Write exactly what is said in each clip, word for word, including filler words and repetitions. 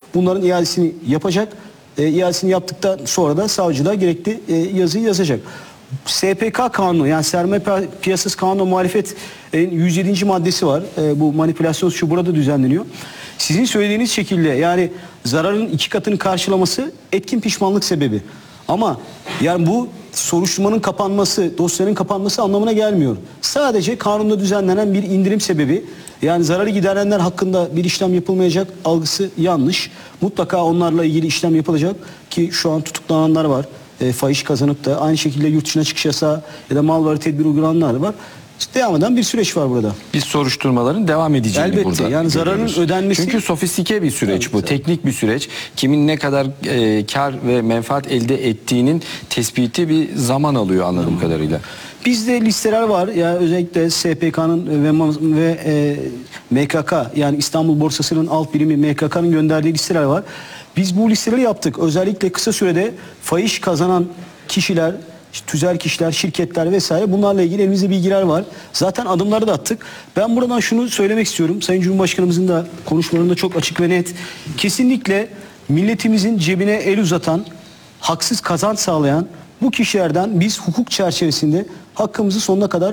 bunların iadesini yapacak. E, iadesini yaptıktan sonra da savcılığa gerekli e, yazıyı yazacak. S P K kanunu, yani sermaye piyasası kanunu muhalefet yüz yedinci maddesi var. E, bu manipülasyon suçu burada düzenleniyor. Sizin söylediğiniz şekilde, yani zararın iki katını karşılaması etkin pişmanlık sebebi. Ama yani bu soruşturmanın kapanması, dosyanın kapanması anlamına gelmiyor. Sadece kanunda düzenlenen bir indirim sebebi. Yani zararı giderenler hakkında bir işlem yapılmayacak algısı yanlış. Mutlaka onlarla ilgili işlem yapılacak ki şu an tutuklananlar var. E, fahiş kazanıp da aynı şekilde yurt dışına çıkış yasağı ya da mal varı tedbir uygulananlar var. Devam eden bir süreç var burada. Biz soruşturmaların devam edeceğini Elbette, burada yani zararın görüyoruz. ödenmesi. Çünkü sofistike bir süreç Evet, bu. evet. Teknik bir süreç. Kimin ne kadar e, kar ve menfaat elde ettiğinin tespiti bir zaman alıyor anladığım hmm. kadarıyla. Bizde listeler var. Yani özellikle S P K'nın ve, ve e, M K K, yani İstanbul Borsası'nın alt birimi M K K'nın gönderdiği listeler var. Biz bu listeleri yaptık. Özellikle kısa sürede fahiş kazanan kişiler, tüzel kişiler, şirketler vesaire, bunlarla ilgili elimizde bilgiler var. Zaten adımları da attık. Ben buradan şunu söylemek istiyorum. Sayın Cumhurbaşkanımızın da konuşmalarında çok açık ve net. Kesinlikle milletimizin cebine el uzatan, haksız kazanç sağlayan bu kişilerden biz hukuk çerçevesinde hakkımızı sonuna kadar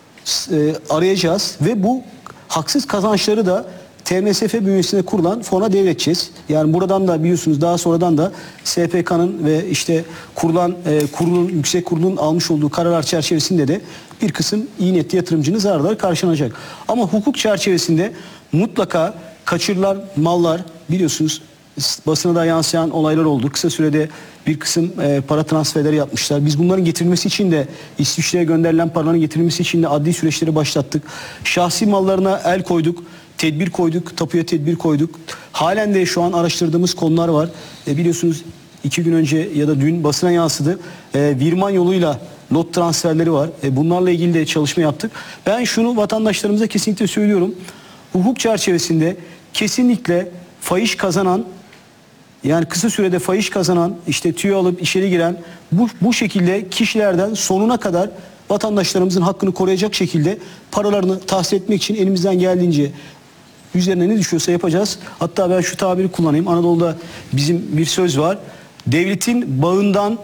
e, arayacağız ve bu haksız kazançları da T M S F bünyesinde kurulan fona devredeceğiz. Yani buradan da biliyorsunuz, daha sonradan da S P K'nın ve işte kurulan e, kurulun, yüksek kurulun almış olduğu kararlar çerçevesinde de bir kısım iyi niyetli yatırımcının zararları karşılanacak. Ama hukuk çerçevesinde mutlaka kaçırılan mallar, biliyorsunuz basına da yansıyan olaylar oldu. Kısa sürede bir kısım e, para transferleri yapmışlar. Biz bunların getirilmesi için de, İsviçre'ye gönderilen paraların getirilmesi için de adli süreçleri başlattık. Şahsi mallarına el koyduk. Tedbir koyduk, tapuya tedbir koyduk. Halen de şu an araştırdığımız konular var. E, biliyorsunuz iki gün önce ya da dün basına yansıdı. E, Virman yoluyla lot transferleri var. E, bunlarla ilgili de çalışma yaptık. Ben şunu vatandaşlarımıza kesinlikle söylüyorum. Hukuk çerçevesinde kesinlikle fahiş kazanan, yani kısa sürede fahiş kazanan, işte tüyo alıp içeri giren bu, bu şekilde kişilerden sonuna kadar vatandaşlarımızın hakkını koruyacak şekilde paralarını tahsil etmek için elimizden geldiğince üzerine ne düşüyorsa yapacağız. Hatta ben şu tabiri kullanayım. Anadolu'da bizim bir söz var. Devletin bağından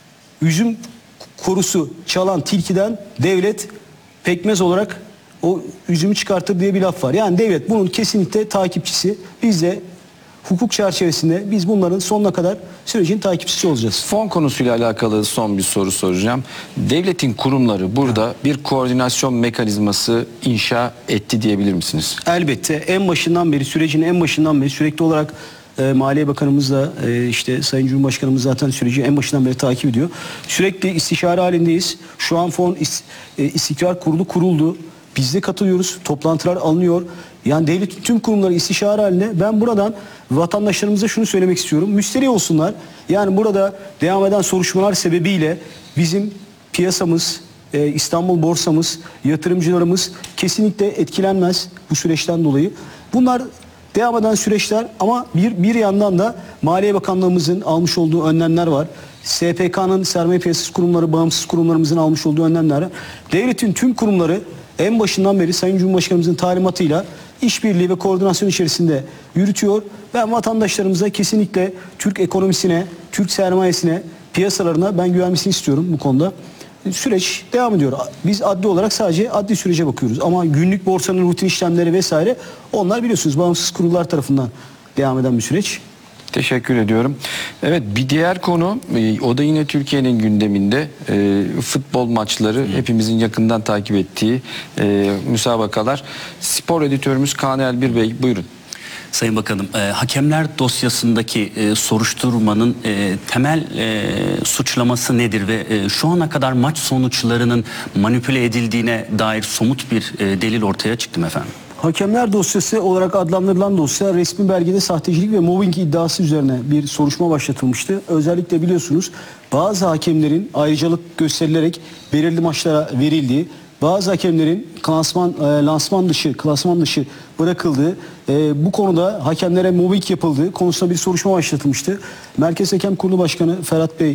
üzüm korusu çalan tilkiden devlet pekmez olarak o üzümü çıkartır diye bir laf var. Yani devlet bunun kesinlikle takipçisi. Biz de hukuk çerçevesinde biz bunların sonuna kadar sürecin takipçisi olacağız. Fon konusuyla alakalı son bir soru soracağım. Devletin kurumları burada ha. bir koordinasyon mekanizması inşa etti diyebilir misiniz? Elbette. En başından beri, sürecin en başından beri sürekli olarak e, Maliye Bakanımızla e, işte Sayın Cumhurbaşkanımız zaten süreci en başından beri takip ediyor. Sürekli istişare halindeyiz. Şu an Fon is, e, İstikrar Kurulu kuruldu. Biz de katılıyoruz. Toplantılar alınıyor. Yani devletin tüm kurumları istişare halinde. Ben buradan vatandaşlarımıza şunu söylemek istiyorum. Müsterih olsunlar. Yani burada devam eden soruşturmalar sebebiyle bizim piyasamız, e, İstanbul borsamız, yatırımcılarımız kesinlikle etkilenmez bu süreçten dolayı. Bunlar devam eden süreçler ama bir, bir yandan da Maliye Bakanlığımızın almış olduğu önlemler var. S P K'nın, sermaye piyasası kurumları, bağımsız kurumlarımızın almış olduğu önlemler var. Devletin tüm kurumları en başından beri Sayın Cumhurbaşkanımızın talimatıyla işbirliği ve koordinasyon içerisinde yürütüyor. Ben vatandaşlarımıza kesinlikle Türk ekonomisine, Türk sermayesine, piyasalarına ben güvenmesini istiyorum bu konuda. Süreç devam ediyor. Biz adli olarak sadece adli sürece bakıyoruz. Ama günlük borsanın rutin işlemleri vesaire, onlar biliyorsunuz bağımsız kurullar tarafından devam eden bir süreç. Teşekkür ediyorum. Evet, bir diğer konu, o da yine Türkiye'nin gündeminde, e, futbol maçları, hepimizin yakından takip ettiği e, müsabakalar. Spor editörümüz Kaan Elbir Bey, buyurun. Sayın Bakanım, e, hakemler dosyasındaki e, soruşturmanın e, temel e, suçlaması nedir ve e, şu ana kadar maç sonuçlarının manipüle edildiğine dair somut bir e, delil ortaya çıktı mı efendim? Hakemler dosyası olarak adlandırılan dosya, resmi belgede sahtecilik ve mobbing iddiası üzerine bir soruşturma başlatılmıştı. Özellikle biliyorsunuz bazı hakemlerin ayrıcalık gösterilerek belirli maçlara verildiği, bazı hakemlerin klasman, e, lansman dışı, klasman dışı bırakıldığı, e, bu konuda hakemlere mobbing yapıldığı konusunda bir soruşturma başlatılmıştı. Merkez Hakem Kurulu Başkanı Ferhat Bey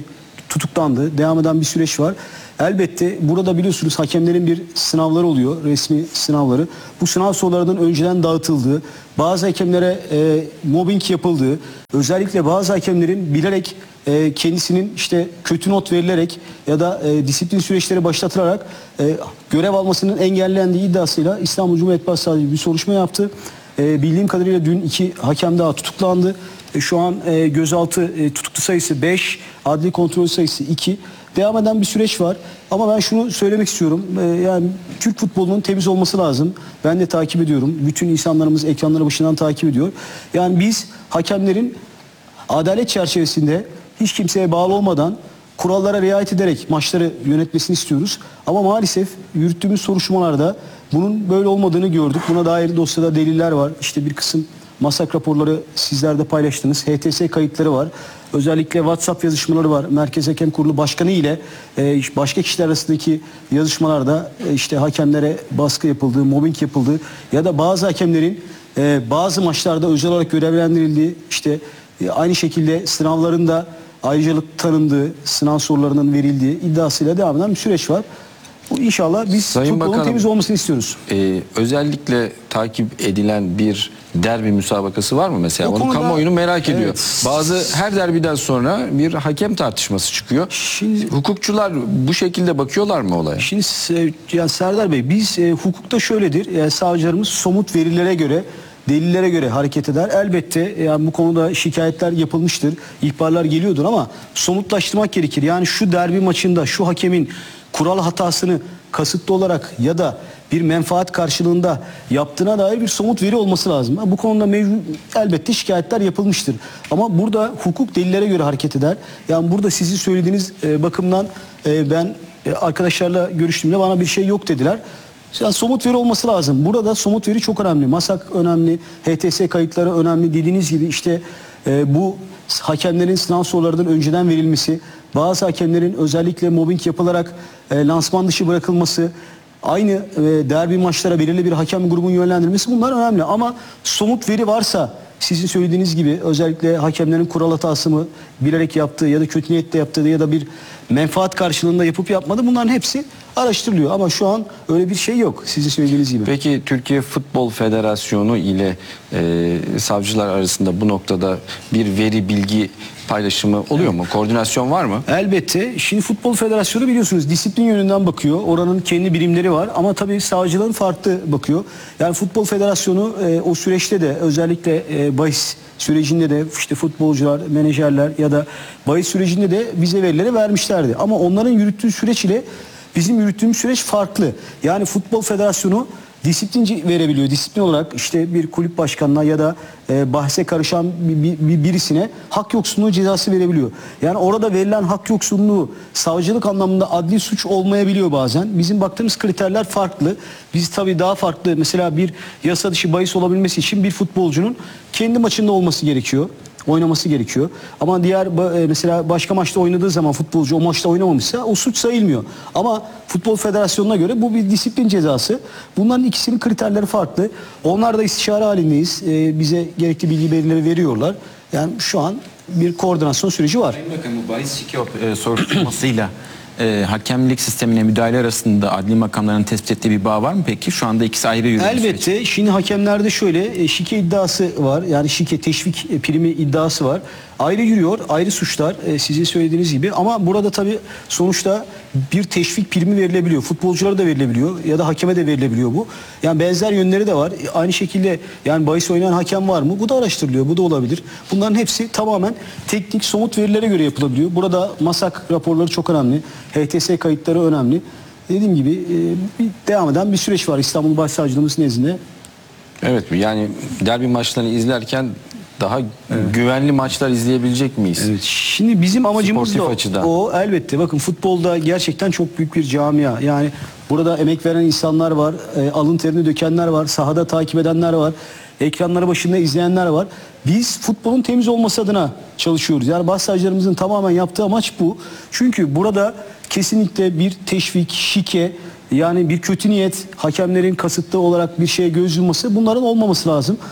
tutuklandı. Devam eden bir süreç var. Elbette burada biliyorsunuz hakemlerin bir sınavları oluyor. Resmi sınavları. Bu sınav sorularının önceden dağıtıldığı, bazı hakemlere e, mobbing yapıldığı, özellikle bazı hakemlerin bilerek e, kendisinin işte kötü not verilerek ya da e, disiplin süreçleri başlatılarak e, görev almasının engellendiği iddiasıyla İstanbul Cumhuriyet Başsavcılığı bir soruşturma yaptı. E, bildiğim kadarıyla dün iki hakem daha tutuklandı. E, şu an e, gözaltı e, tutuklu sayısı beş, adli kontrol sayısı iki. Devam eden bir süreç var. Ama ben şunu söylemek istiyorum. E, yani Türk futbolunun temiz olması lazım. Ben de takip ediyorum. Bütün insanlarımız ekranları başından takip ediyor. Yani biz hakemlerin adalet çerçevesinde hiç kimseye bağlı olmadan kurallara riayet ederek maçları yönetmesini istiyoruz. Ama maalesef yürüttüğümüz soruşturmalarda bunun böyle olmadığını gördük. Buna dair dosyada deliller var. İşte bir kısım masak raporları sizler de paylaştınız. H T S kayıtları var. Özellikle WhatsApp yazışmaları var. Merkez Hakem Kurulu Başkanı ile e, başka kişiler arasındaki yazışmalarda e, işte hakemlere baskı yapıldığı, mobbing yapıldığı ya da bazı hakemlerin e, bazı maçlarda özel olarak görevlendirildiği, işte e, aynı şekilde sınavlarında ayrıcalık tanındığı, sınav sorularının verildiği iddiasıyla devam eden bir süreç var. Bu inşallah biz Sayın futbolun Bakanım, temiz olmasını istiyoruz. e, özellikle takip edilen bir derbi müsabakası var mı mesela? O Onu konuda- kamuoyunu merak ediyor. Evet. Bazı her derbiden sonra bir hakem tartışması çıkıyor. Şimdi- Hukukçular bu şekilde bakıyorlar mı olaya? Şimdi e, yani Serdar Bey, biz e, hukukta şöyledir. E, savcılarımız somut verilere göre, delillere göre hareket eder. Elbette e, yani bu konuda şikayetler yapılmıştır, ihbarlar geliyordur ama somutlaştırmak gerekir. Yani şu derbi maçında şu hakemin kural hatasını kasıtlı olarak ya da bir menfaat karşılığında yaptığına dair bir somut veri olması lazım. Bu konuda mevcut elbette şikayetler yapılmıştır. Ama burada hukuk delillere göre hareket eder. Yani burada sizin söylediğiniz e, bakımdan e, ben e, arkadaşlarla görüştüğümde bana bir şey yok dediler. Yani somut veri olması lazım. Burada somut veri çok önemli. Masak önemli, H T S kayıtları önemli. Dediğiniz gibi işte e, bu hakemlerin sınav sorularının önceden verilmesi, bazı hakemlerin özellikle mobbing yapılarak e, lansman dışı bırakılması, aynı e, derbi maçlara belirli bir hakem grubunun yönlendirilmesi, bunlar önemli. Ama somut veri varsa, sizin söylediğiniz gibi özellikle hakemlerin kural hatası mı bilerek yaptığı ya da kötü niyetle yaptığı ya da bir menfaat karşılığında yapıp yapmadı, bunların hepsi araştırılıyor. Ama şu an öyle bir şey yok sizin söylediğiniz gibi. Peki Türkiye Futbol Federasyonu ile e, savcılar arasında bu noktada bir veri bilgi paylaşımı oluyor mu? Koordinasyon var mı? Elbette. Şimdi Futbol Federasyonu biliyorsunuz disiplin yönünden bakıyor. Oranın kendi birimleri var ama tabii savcıların farklı bakıyor. Yani Futbol Federasyonu e, o süreçte de özellikle e, bahis sürecinde de işte futbolcular, menajerler ya da bahis sürecinde de bize verileri vermişlerdi. Ama onların yürüttüğü süreç ile bizim yürüttüğümüz süreç farklı. Yani Futbol Federasyonu disiplinci verebiliyor. Disiplin olarak işte bir kulüp başkanına ya da e, bahse karışan bir, bir, bir birisine hak yoksunluğu cezası verebiliyor. Yani orada verilen hak yoksunluğu savcılık anlamında adli suç olmayabiliyor bazen. Bizim baktığımız kriterler farklı. Biz tabii daha farklı, mesela bir yasa dışı bahis olabilmesi için bir futbolcunun kendi maçında olması gerekiyor. Oynaması gerekiyor. Ama diğer mesela başka maçta oynadığı zaman futbolcu o maçta oynamamışsa o suç sayılmıyor. Ama Futbol Federasyonu'na göre bu bir disiplin cezası. Bunların ikisinin kriterleri farklı. Onlar da istişare halindeyiz. Ee, bize gerekli bilgi verileri veriyorlar. Yani şu an bir koordinasyon süreci var. Sayın Bakanım, bu bahis şike e, soruşturmasıyla e, hakemlik sistemine müdahale arasında adli makamların tespit ettiği bir bağ var mı peki? Şu anda ikisi ayrı yürüyor. Elbette. Şimdi hakemlerde şöyle e, şike iddiası var. Yani şike teşvik e, primi iddiası var. Ayrı yürüyor, ayrı suçlar e, sizin söylediğiniz gibi. Ama burada tabii sonuçta bir teşvik primi verilebiliyor. Futbolculara da verilebiliyor ya da hakeme de verilebiliyor bu. Yani benzer yönleri de var. E, aynı şekilde yani bahis oynayan hakem var mı? Bu da araştırılıyor. Bu da olabilir. Bunların hepsi tamamen teknik, somut verilere göre yapılabiliyor. Burada masak raporları çok önemli. H T S kayıtları önemli. Dediğim gibi e, bir devam eden bir süreç var İstanbul Başsavcılığımız nezdinde. Evet, yani derbi maçlarını izlerken daha güvenli maçlar izleyebilecek miyiz? Evet. Şimdi bizim amacımız Sportif da açıdan. o, elbette. Bakın futbolda gerçekten çok büyük bir camia. Yani burada emek veren insanlar var, e, alın terini dökenler var, sahada takip edenler var, ekranları başında izleyenler var. Biz futbolun temiz olması adına çalışıyoruz. Yani başsavcılarımızın tamamen yaptığı amaç bu. Çünkü burada kesinlikle bir teşvik, şike, yani bir kötü niyet, hakemlerin kasıtlı olarak bir şeye göz yumması, bunların olmaması lazım.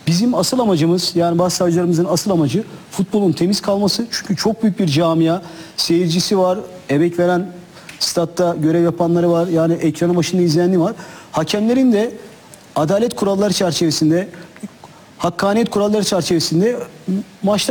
Bizim asıl amacımız, yani başsavcılarımızın asıl amacı futbolun temiz kalması. Çünkü çok büyük bir camia, seyircisi var, emek veren, statta görev yapanları var, yani ekranı başında izleyenleri var. Hakemlerin de adalet kuralları çerçevesinde, hakkaniyet kuralları çerçevesinde maçları